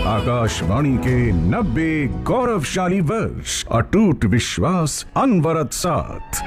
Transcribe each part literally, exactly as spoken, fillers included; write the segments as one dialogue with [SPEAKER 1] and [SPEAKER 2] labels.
[SPEAKER 1] आकाशवाणी के नब्बे गौरवशाली वर्ष, अटूट विश्वास, अनवरत साथ।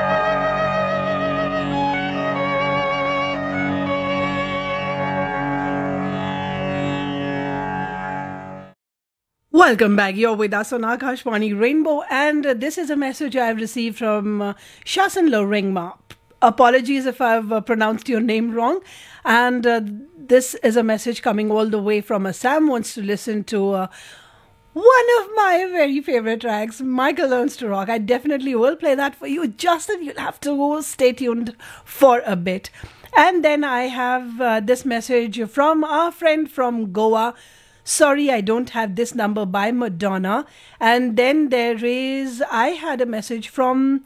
[SPEAKER 2] Welcome back. You're with us on Akashvani Rainbow, and uh, this is a message I've received from uh, Shasan Loringma. Apologies if I've uh, pronounced your name wrong. And uh, this is a message coming all the way from a Sam wants to listen to uh, one of my very favorite tracks, Michael Learns to Rock. I definitely will play that for you. Justin, you'll have to stay tuned for a bit. And then I have uh, this message from our friend from Goa. Sorry, I don't have this number by Madonna. And then there is, I had a message from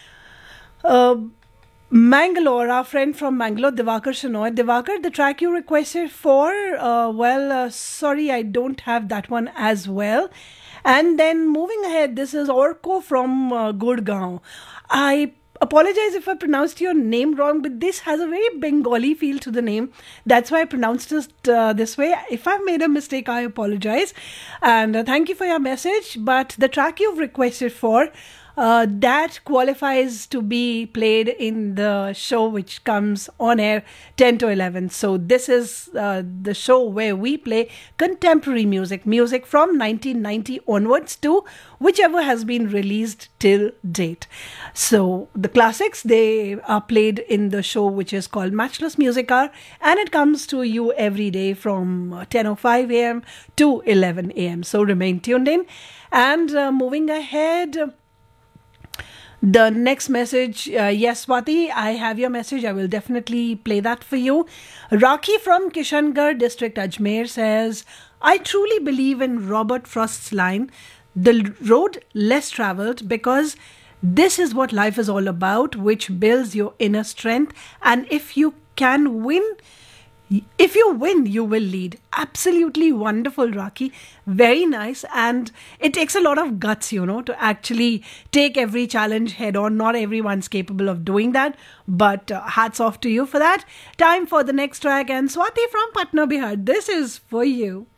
[SPEAKER 2] uh, Mangalore, our friend from Mangalore, Divakar Shanoy. Divakar, the track you requested for, uh, well, uh, sorry, I don't have that one as well. And then moving ahead, this is Orko from uh, Gurgaon. I apologize if I pronounced your name wrong, but this has a very Bengali feel to the name. That's why I pronounced it uh, this way. If I've made a mistake, I apologize. And uh, thank you for your message. But the track you've requested for, uh, that qualifies to be played in the show which comes on air ten to eleven. So this is uh, the show where we play contemporary music, music from nineteen ninety onwards to whichever has been released till date. So the classics, they are played in the show which is called Matchless Music Hour, and it comes to you every day from ten oh five a.m. to eleven a.m. So remain tuned in. And uh, moving ahead, the next message, uh, yes, Swati, I have your message. I will definitely play that for you. Raki from Kishangarh district, Ajmer says, I truly believe in Robert Frost's line, the road less traveled, because this is what life is all about, which builds your inner strength. And if you can win, if you win, you will lead. Absolutely wonderful, Raki. Very nice. And it takes a lot of guts, you know, to actually take every challenge head on. Not everyone's capable of doing that, but uh, hats off to you for that. Time for the next track. And Swati from Patna, Bihar, this is for you.